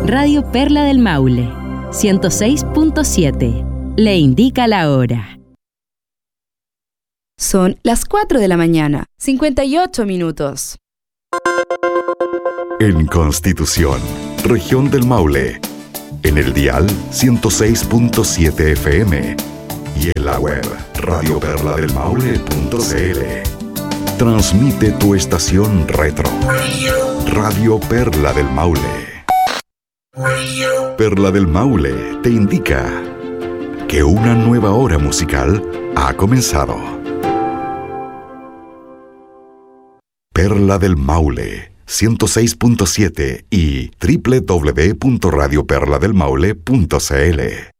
Radio Perla del Maule, 106.7. Le indica la hora. Son las 4 de la mañana, 58 minutos. En Constitución, Región del Maule, en el dial 106.7 FM y en la web radioperladelmaule.cl. Transmite tu estación retro. Radio Perla del Maule. Perla del Maule te indica que una nueva hora musical ha comenzado. Perla del Maule 106.7 y www.radioperladelmaule.cl.